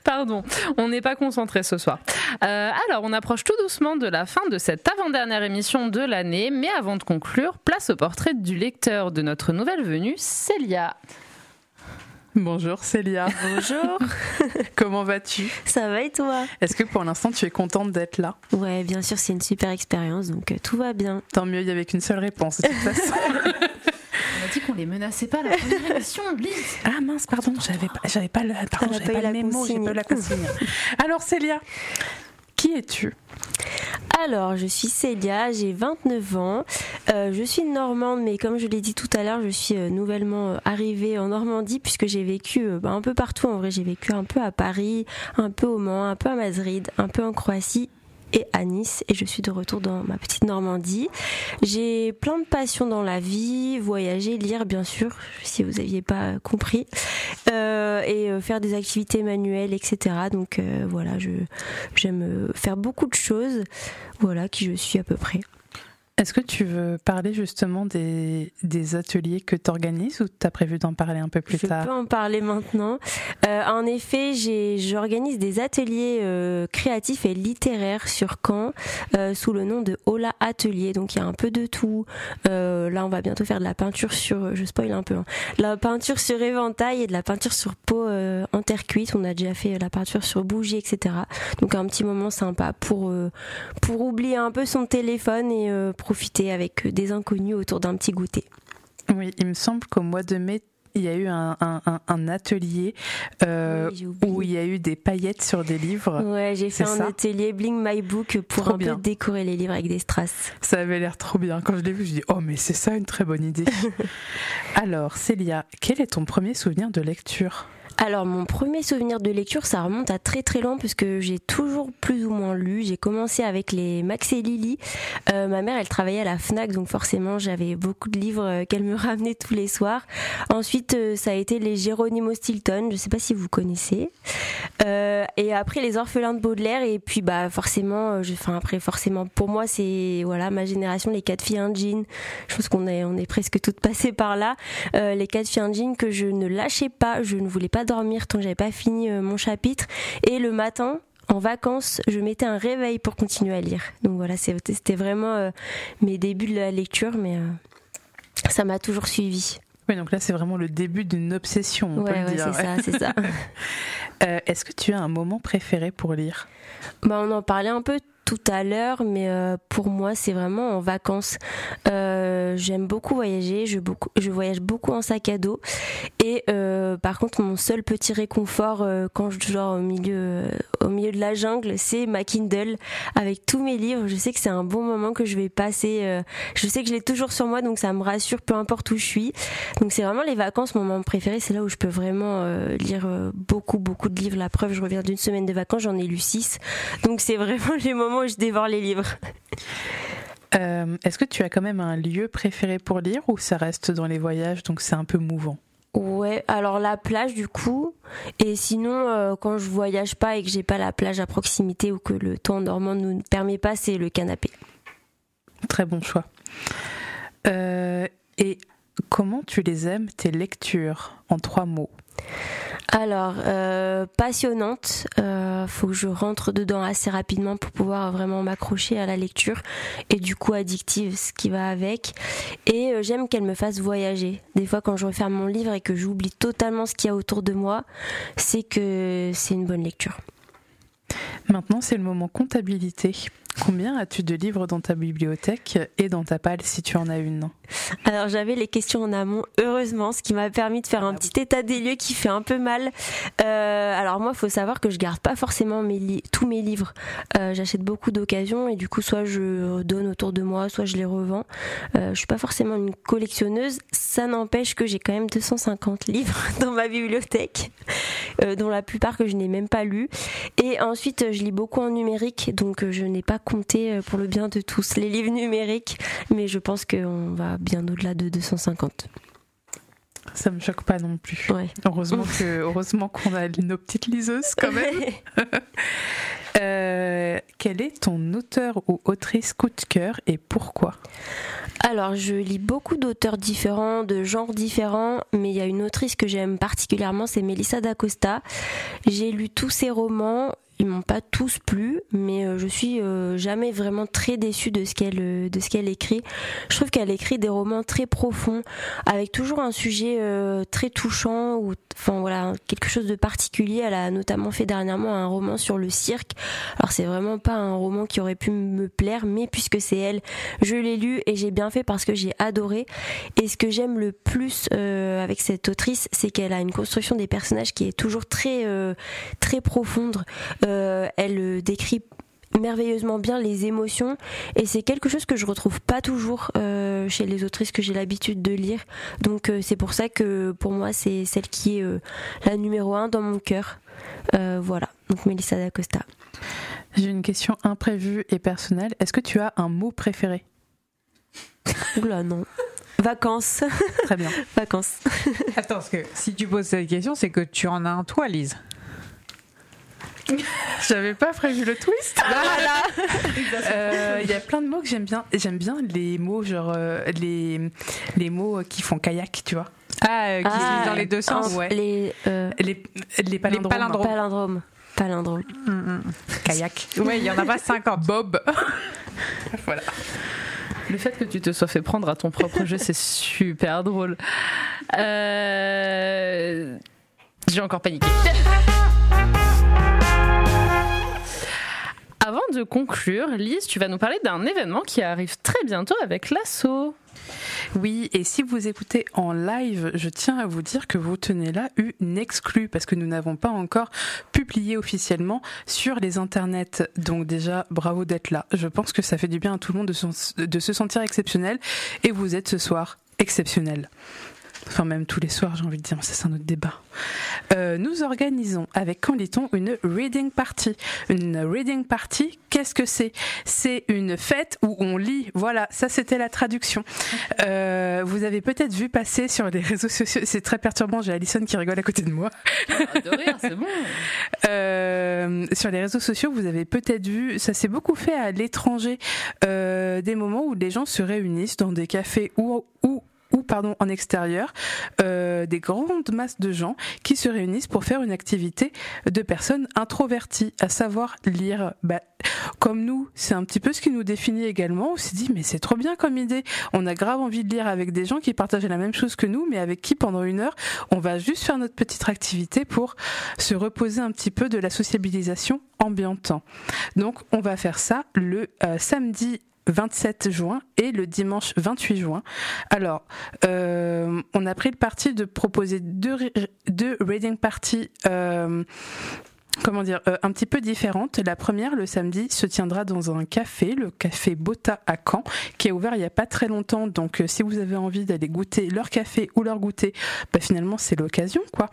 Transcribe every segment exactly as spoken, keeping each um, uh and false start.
Pardon, on n'est pas concentré ce soir. Euh, alors, on approche tout doucement de la fin de cette avant-dernière émission de l'année, mais avant de conclure, place au portrait du lecteur de notre nouvelle venue, Célia. Bonjour Célia. Bonjour. Comment vas-tu ? Ça va et toi ? Est-ce que pour l'instant tu es contente d'être là ? Ouais, bien sûr, c'est une super expérience, donc euh, tout va bien. Tant mieux, il y avait qu'une seule réponse de toute façon. On a dit qu'on les menaçait pas la première émission, Lise. Ah mince, pardon, j'avais pas, j'avais pas le, pardon, j'avais pas, pas le mémo, j'ai pas eu la consigne. Alors Célia, qui es-tu ? Alors, je suis Célia, j'ai vingt-neuf ans, euh, je suis normande, mais comme je l'ai dit tout à l'heure, je suis euh, nouvellement euh, arrivée en Normandie puisque j'ai vécu euh, bah, un peu partout. En vrai, j'ai vécu un peu à Paris, un peu au Mans, un peu à Madrid, un peu en Croatie et à Nice, et je suis de retour dans ma petite Normandie. J'ai plein de passions dans la vie, voyager, lire bien sûr, si vous n'aviez pas compris, euh, et euh, faire des activités manuelles, et cetera. Donc euh, voilà, je, j'aime faire beaucoup de choses, voilà qui je suis à peu près. Est-ce que tu veux parler justement des, des ateliers que tu organises ou tu as prévu d'en parler un peu plus je tard ? Je peux en parler maintenant. Euh, en effet, j'ai, j'organise des ateliers euh, créatifs et littéraires sur Caen euh, sous le nom de Ola Atelier. Donc il y a un peu de tout. Euh, là, on va bientôt faire de la peinture sur... Je spoil un peu. Hein, la peinture sur éventail et de la peinture sur peau euh, en terre cuite. On a déjà fait la peinture sur bougie, et cetera. Donc un petit moment sympa pour, euh, pour oublier un peu son téléphone et euh, profiter avec des inconnus autour d'un petit goûter. Oui, il me semble qu'au mois de mai, il y a eu un, un, un atelier euh, oui, où il y a eu des paillettes sur des livres. Ouais, j'ai fait c'est un ça atelier Bling My Book pour trop un bien. peu décorer les livres avec des strass. Ça avait l'air trop bien. Quand je l'ai vu, je dis oh mais c'est ça une très bonne idée. Alors Célia, quel est ton premier souvenir de lecture ? Alors mon premier souvenir de lecture, ça remonte à très très loin puisque j'ai toujours plus ou moins lu. J'ai commencé avec les Max et Lily. Euh, ma mère, elle travaillait à la Fnac, donc forcément j'avais beaucoup de livres qu'elle me ramenait tous les soirs. Ensuite, euh, ça a été les Geronimo Stilton, je sais pas si vous connaissez. Euh, et après les Orphelins de Baudelaire et puis bah forcément, je, enfin après forcément pour moi c'est voilà ma génération, les Quatre filles un jean. Je pense qu'on est on est presque toutes passées par là. Euh, les Quatre filles un jean que je ne lâchais pas, je ne voulais pas dormir tant que j'avais pas fini euh, mon chapitre, et le matin en vacances je mettais un réveil pour continuer à lire. Donc voilà, c'était vraiment euh, mes débuts de la lecture, mais euh, ça m'a toujours suivi. Oui, donc là c'est vraiment le début d'une obsession, on ouais, peut le ouais, dire. c'est ça, c'est ça. euh, est-ce que tu as un moment préféré pour lire ? Bah, on en parlait un peu tout à l'heure, mais euh, pour moi c'est vraiment en vacances. Euh, j'aime beaucoup voyager, je, beaucoup, je voyage beaucoup en sac à dos, et euh, par contre mon seul petit réconfort euh, quand je dors au milieu, euh, au milieu de la jungle, c'est ma Kindle avec tous mes livres. Je sais que c'est un bon moment que je vais passer, euh, je sais que je l'ai toujours sur moi, donc ça me rassure peu importe où je suis. Donc c'est vraiment les vacances, mon moment préféré, c'est là où je peux vraiment euh, lire euh, beaucoup beaucoup de livres. La preuve, je reviens d'une semaine de vacances, j'en ai lu six, donc c'est vraiment les moments où je dévore les livres. Euh, est-ce que tu as quand même un lieu préféré pour lire ou ça reste dans les voyages, donc c'est un peu mouvant ? Ouais, alors la plage du coup, et sinon euh, quand je voyage pas et que j'ai pas la plage à proximité ou que le temps en Normandie ne nous permet pas, c'est le canapé. Très bon choix. Euh, et comment tu les aimes, tes lectures, en trois mots ? Alors, euh, passionnante, euh, faut que je rentre dedans assez rapidement pour pouvoir vraiment m'accrocher à la lecture, et du coup addictive, ce qui va avec. Et euh, j'aime qu'elle me fasse voyager. Des fois quand je referme mon livre et que j'oublie totalement ce qu'il y a autour de moi, c'est que c'est une bonne lecture. Maintenant, c'est le moment comptabilité. Combien as-tu de livres dans ta bibliothèque et dans ta palle si tu en as une ? Alors j'avais les questions en amont, heureusement, ce qui m'a permis de faire un petit état des lieux qui fait un peu mal. Euh, alors moi, il faut savoir que je garde pas forcément mes li- tous mes livres. Euh, j'achète beaucoup d'occasions et du coup, soit je donne autour de moi, soit je les revends. Euh, je suis pas forcément une collectionneuse. Ça n'empêche que j'ai quand même deux cent cinquante livres dans ma bibliothèque, euh, dont la plupart que je n'ai même pas lus. Et ensuite, je lis beaucoup en numérique, donc je n'ai pas compté pour le bien de tous les livres numériques, mais je pense qu'on va bien au-delà de deux cent cinquante. Ça me choque pas non plus. Ouais. Heureusement que, heureusement qu'on a nos petites liseuses quand même. euh, quel est ton auteur ou autrice coup de cœur et pourquoi ? Alors, je lis beaucoup d'auteurs différents, de genres différents, mais il y a une autrice que j'aime particulièrement, c'est Melissa d'Acosta. J'ai lu tous ses romans. Ils m'ont pas tous plu, mais je suis euh, jamais vraiment très déçue de ce qu'elle de ce qu'elle écrit. Je trouve qu'elle écrit des romans très profonds, avec toujours un sujet euh, très touchant ou enfin voilà quelque chose de particulier. Elle a notamment fait dernièrement un roman sur le cirque. Alors c'est vraiment pas un roman qui aurait pu me plaire, mais puisque c'est elle, je l'ai lu et j'ai bien fait parce que j'ai adoré. Et ce que j'aime le plus euh, avec cette autrice, c'est qu'elle a une construction des personnages qui est toujours très euh, très profonde. Euh, elle décrit merveilleusement bien les émotions et c'est quelque chose que je retrouve pas toujours euh, chez les autrices que j'ai l'habitude de lire, donc euh, c'est pour ça que pour moi c'est celle qui est euh, la numéro un dans mon cœur. Euh, voilà, donc Melissa d'Acosta. J'ai une question imprévue et personnelle, est-ce que tu as un mot préféré ? Oula non. Vacances. Très bien. Vacances. Attends, parce que si tu poses cette question, c'est que tu en as un toi, Lise. J'avais pas prévu le twist. Voilà. Il euh, y a plein de mots que j'aime bien. J'aime bien les mots genre euh, les les mots qui font kayak, tu vois. Ah, euh, qui ah, se lisent dans les deux sens. Ouais. Les euh, les les palindromes. Les palindromes. palindromes. Palindromes. Mmh, mmh. Kayak. Ouais, il y en a pas cinquante. Bob. Voilà. Le fait que tu te sois fait prendre à ton propre jeu, c'est super drôle. Euh... J'ai encore paniqué. Avant de conclure, Lise, tu vas nous parler d'un événement qui arrive très bientôt avec l'Asso. Oui, et si vous écoutez en live, je tiens à vous dire que vous tenez là une exclue parce que nous n'avons pas encore publié officiellement sur les internets. Donc déjà, bravo d'être là. Je pense que ça fait du bien à tout le monde de, son, de se sentir exceptionnel et vous êtes ce soir exceptionnel. Enfin même tous les soirs j'ai envie de dire, ça c'est un autre débat. Euh, nous organisons avec Canditon une reading party. Une reading party, qu'est-ce que c'est ? C'est une fête où on lit, voilà, ça c'était la traduction. Euh, vous avez peut-être vu passer sur les réseaux sociaux, c'est très perturbant, j'ai Alison qui rigole à côté de moi. Ah, de rire, c'est bon. Euh, sur les réseaux sociaux, vous avez peut-être vu, ça s'est beaucoup fait à l'étranger, euh, des moments où les gens se réunissent dans des cafés ou, ou ou pardon en extérieur, euh, des grandes masses de gens qui se réunissent pour faire une activité de personnes introverties, à savoir lire. Bah, comme nous, c'est un petit peu ce qui nous définit également. On s'est dit mais c'est trop bien comme idée. On a grave envie de lire avec des gens qui partagent la même chose que nous, mais avec qui pendant une heure, on va juste faire notre petite activité pour se reposer un petit peu de la sociabilisation ambiante. Donc on va faire ça le euh, samedi vingt-sept juin et le dimanche vingt-huit juin. Alors, euh, on a pris le parti de proposer deux, deux reading parties euh, comment dire, euh, un petit peu différentes. La première, le samedi, se tiendra dans un café, le café Bota à Caen, qui est ouvert il n'y a pas très longtemps. Donc, euh, si vous avez envie d'aller goûter leur café ou leur goûter, bah, finalement, c'est l'occasion, quoi.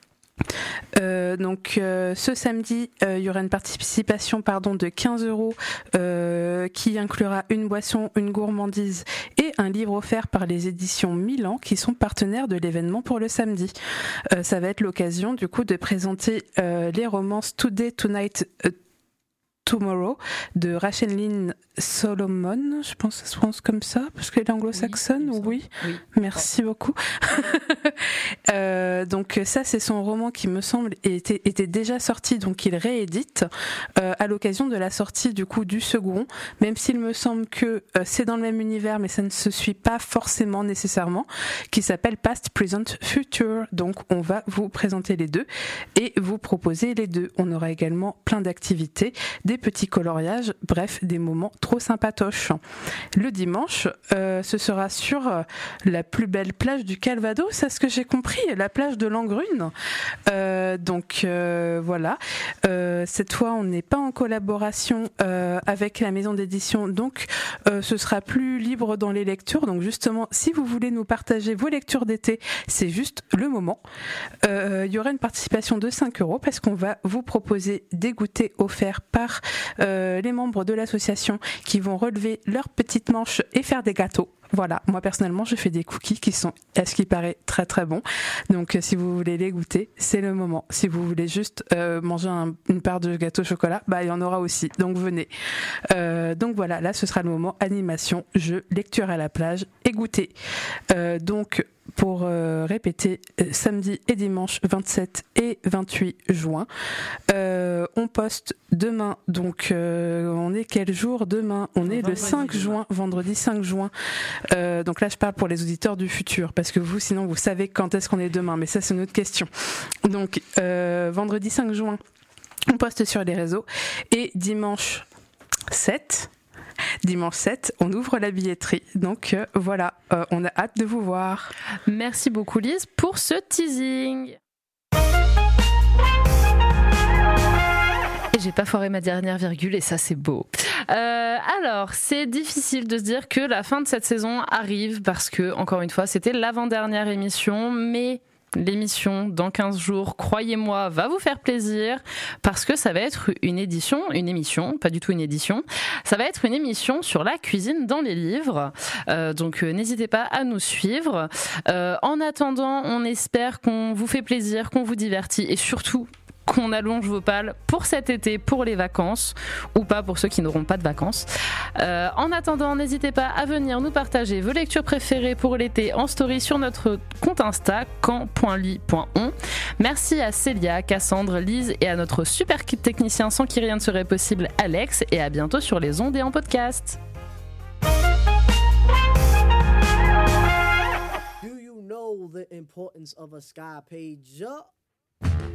Euh, donc euh, ce samedi euh, il y aura une participation pardon de quinze euros euh, qui inclura une boisson, une gourmandise et un livre offert par les éditions Milan qui sont partenaires de l'événement pour le samedi. Euh, ça va être l'occasion du coup de présenter euh, les romances Today, Tonight, euh, Tomorrow de Rachel Lynn Solomon, je pense que ça se prononce comme ça parce qu'elle est anglo-saxonne. Oui, oui. oui. Merci beaucoup. euh, donc ça c'est son roman qui me semble était, était déjà sorti, donc il réédite euh, à l'occasion de la sortie du coup du second, même s'il me semble que euh, c'est dans le même univers mais ça ne se suit pas forcément nécessairement, qui s'appelle Past, Present, Future. Donc on va vous présenter les deux et vous proposer les deux. On aura également plein d'activités, des petits coloriages, bref, des moments trop sympatoches. Le dimanche, euh, ce sera sur euh, la plus belle plage du Calvados, c'est ce que j'ai compris, la plage de Langrune. Euh, donc euh, voilà, euh, cette fois on n'est pas en collaboration euh, avec la maison d'édition, donc euh, ce sera plus libre dans les lectures. Donc justement, si vous voulez nous partager vos lectures d'été, c'est juste le moment. Euh, il y aura une participation de cinq euros parce qu'on va vous proposer des goûters offerts par Euh, les membres de l'association qui vont relever leurs petites manches et faire des gâteaux. Voilà, moi personnellement je fais des cookies qui sont à ce qui paraît très très bons, donc si vous voulez les goûter c'est le moment. Si vous voulez juste euh, manger un, une part de gâteau au chocolat, bah il y en aura aussi, donc venez. Euh, donc voilà, là ce sera le moment animation, jeu, lecture à la plage et goûter. Euh, donc pour euh, répéter, euh, samedi et dimanche vingt-sept et vingt-huit juin. Euh, on poste demain, donc euh, on est quel jour demain? On est le cinq juin, vendredi cinq juin. Euh, donc là je parle pour les auditeurs du futur, parce que vous sinon vous savez quand est-ce qu'on est demain, mais ça c'est une autre question. Donc euh, vendredi cinq juin, on poste sur les réseaux, et dimanche sept, Dimanche sept, on ouvre la billetterie. Donc euh, voilà, euh, on a hâte de vous voir. Merci beaucoup Lise pour ce teasing. Et j'ai pas foiré ma dernière virgule et ça c'est beau. Euh, alors, c'est difficile de se dire que la fin de cette saison arrive parce que, encore une fois, c'était l'avant-dernière émission, mais l'émission dans quinze jours, croyez-moi, va vous faire plaisir parce que ça va être une édition, une émission, pas du tout une édition, ça va être une émission sur la cuisine dans les livres. Euh, donc euh, n'hésitez pas à nous suivre. Euh, en attendant, on espère qu'on vous fait plaisir, qu'on vous divertit et surtout qu'on allonge vos pales pour cet été, pour les vacances, ou pas pour ceux qui n'auront pas de vacances. Euh, en attendant, n'hésitez pas à venir nous partager vos lectures préférées pour l'été en story sur notre compte Insta, camp point ly point on. Merci à Célia, Cassandre, Lise et à notre super kit technicien sans qui rien ne serait possible, Alex, et à bientôt sur les ondes et en podcast. Do you know the importance of a sky page?